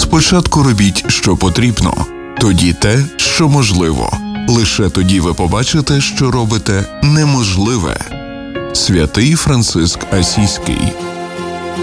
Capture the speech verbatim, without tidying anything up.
Спочатку робіть, що потрібно, тоді те, що можливо. Лише тоді ви побачите, що робите неможливе. Святий Франциск Асійський.